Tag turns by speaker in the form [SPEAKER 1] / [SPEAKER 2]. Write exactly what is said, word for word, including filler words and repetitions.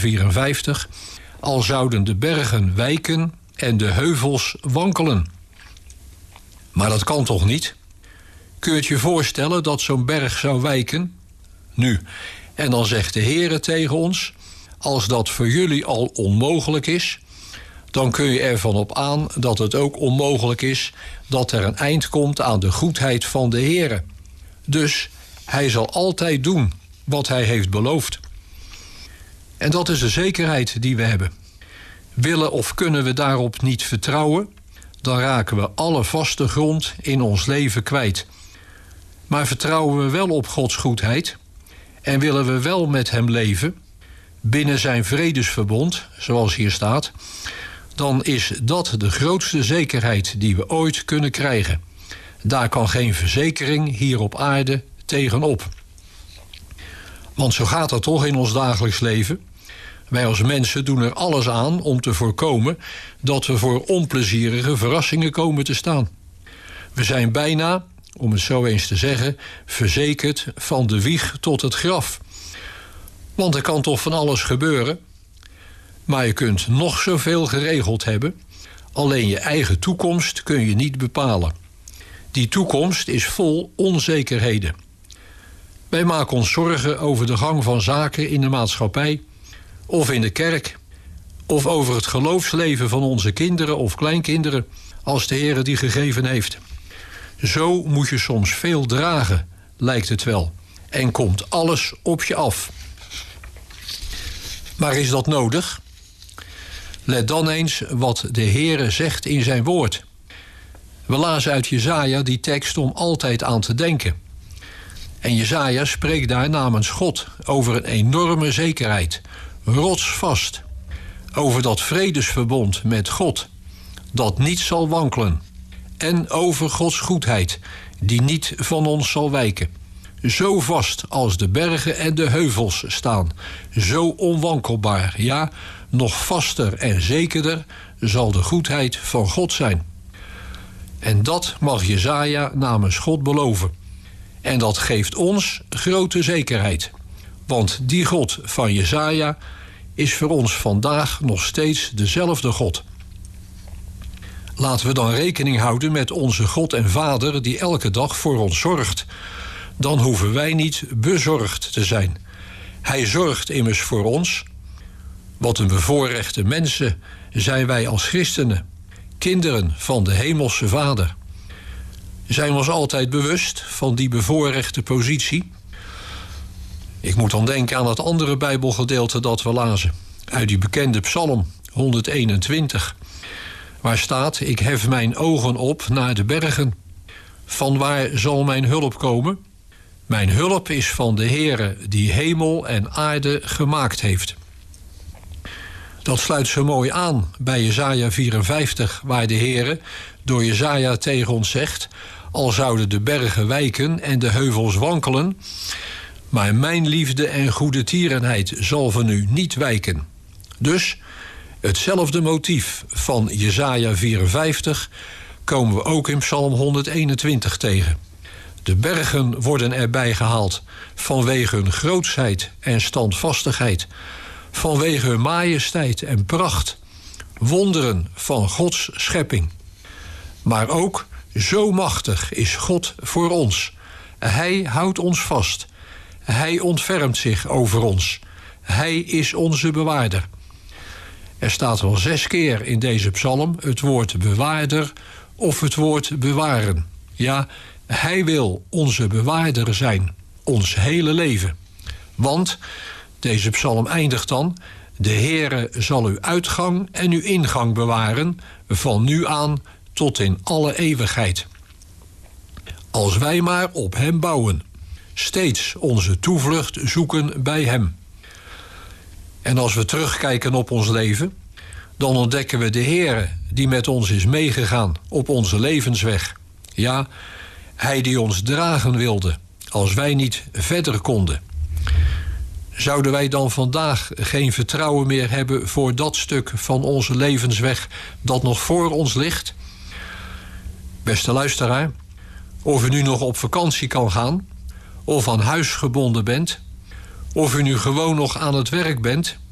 [SPEAKER 1] vierenvijftig... al zouden de bergen wijken en de heuvels wankelen. Maar dat kan toch niet? Kun je het je voorstellen dat zo'n berg zou wijken? Nu, en dan zegt de Heere tegen ons: als dat voor jullie al onmogelijk is, dan kun je ervan op aan dat het ook onmogelijk is dat er een eind komt aan de goedheid van de Heere. Dus hij zal altijd doen wat hij heeft beloofd. En dat is de zekerheid die we hebben. Willen of kunnen we daarop niet vertrouwen, dan raken we alle vaste grond in ons leven kwijt. Maar vertrouwen we wel op Gods goedheid en willen we wel met hem leven, binnen zijn vredesverbond, zoals hier staat, dan is dat de grootste zekerheid die we ooit kunnen krijgen. Daar kan geen verzekering hier op aarde tegenop. Want zo gaat dat toch in ons dagelijks leven. Wij als mensen doen er alles aan om te voorkomen dat we voor onplezierige verrassingen komen te staan. We zijn bijna, om het zo eens te zeggen, verzekerd van de wieg tot het graf. Want er kan toch van alles gebeuren. Maar je kunt nog zoveel geregeld hebben, alleen je eigen toekomst kun je niet bepalen. Die toekomst is vol onzekerheden. Wij maken ons zorgen over de gang van zaken in de maatschappij, of in de kerk, of over het geloofsleven van onze kinderen of kleinkinderen, als de Heere die gegeven heeft. Zo moet je soms veel dragen, lijkt het wel, en komt alles op je af. Maar is dat nodig? Let dan eens wat de Heere zegt in zijn woord. We lazen uit Jesaja die tekst om altijd aan te denken. En Jesaja spreekt daar namens God over een enorme zekerheid, rotsvast, over dat vredesverbond met God, dat niet zal wankelen, en over Gods goedheid, die niet van ons zal wijken. Zo vast als de bergen en de heuvels staan, zo onwankelbaar, ja, nog vaster en zekerder zal de goedheid van God zijn. En dat mag Jesaja namens God beloven. En dat geeft ons grote zekerheid. Want die God van Jesaja is voor ons vandaag nog steeds dezelfde God. Laten we dan rekening houden met onze God en Vader die elke dag voor ons zorgt. Dan hoeven wij niet bezorgd te zijn. Hij zorgt immers voor ons. Wat een bevoorrechte mensen zijn wij als christenen, kinderen van de hemelse Vader. Zijn we ons altijd bewust van die bevoorrechte positie? Ik moet dan denken aan het andere Bijbelgedeelte dat we lazen, uit die bekende Psalm honderdeenentwintig, waar staat: ik hef mijn ogen op naar de bergen. Van waar zal mijn hulp komen? Mijn hulp is van de Heere die hemel en aarde gemaakt heeft. Dat sluit zo mooi aan bij Jesaja vierenvijftig, waar de Heere door Jesaja tegen ons zegt: al zouden de bergen wijken en de heuvels wankelen, maar mijn liefde en goede tierenheid zal van u niet wijken. Dus hetzelfde motief van Jesaja vierenvijftig komen we ook in Psalm honderdeenentwintig tegen. De bergen worden erbij gehaald vanwege hun grootsheid en standvastigheid, vanwege hun majesteit en pracht, wonderen van Gods schepping. Maar ook zo machtig is God voor ons. Hij houdt ons vast. Hij ontfermt zich over ons. Hij is onze bewaarder. Er staat wel zes keer in deze psalm het woord bewaarder of het woord bewaren. Ja, hij wil onze bewaarder zijn, ons hele leven. Want, deze psalm eindigt dan: de Heere zal uw uitgang en uw ingang bewaren, van nu aan tot in alle eeuwigheid. Als wij maar op hem bouwen, steeds onze toevlucht zoeken bij hem. En als we terugkijken op ons leven, dan ontdekken we de Heere die met ons is meegegaan op onze levensweg. Ja, hij die ons dragen wilde als wij niet verder konden. Zouden wij dan vandaag geen vertrouwen meer hebben voor dat stuk van onze levensweg dat nog voor ons ligt? Beste luisteraar, of u nu nog op vakantie kan gaan, of aan huis gebonden bent, of u nu gewoon nog aan het werk bent,